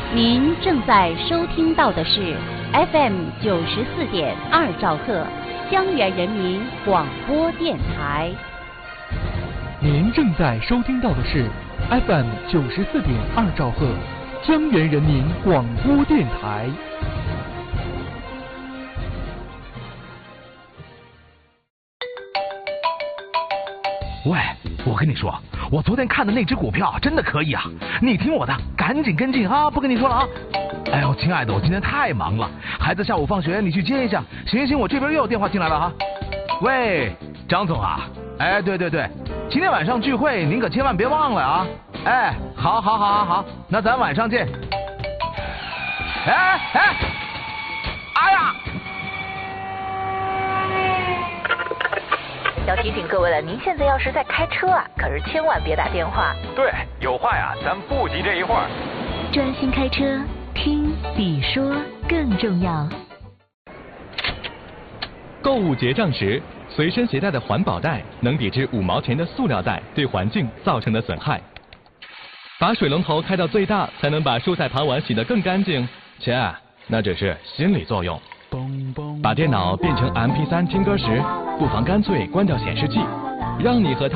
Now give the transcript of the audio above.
您正在收听到的是 FM 94.2兆赫江源人民广播电台。 您正在收听到的是 FM 94.2兆赫江源人民广播电台。 喂，我跟你说，我昨天看的那只股票真的可以啊！你听我的，赶紧跟进啊！不跟你说了啊！哎呦，亲爱的，我今天太忙了，孩子下午放学你去接一下。行，我这边又有电话进来了哈。喂，张总啊，哎，对，今天晚上聚会您可千万别忘了啊！哎，好，那咱晚上见。哎呀！ 要提醒各位了，您现在要是在开车啊，可是千万别打电话。 对，有话呀，咱不急这一会儿。 专心开车，听比说更重要。 购物结账时，随身携带的环保袋能抵制5毛钱的塑料袋对环境造成的损害。把水龙头开到最大，才能把蔬菜盘碗洗得更干净。切，那只是心理作用。把电脑变成 MP3 听歌时，不妨干脆关掉显示器，让你和他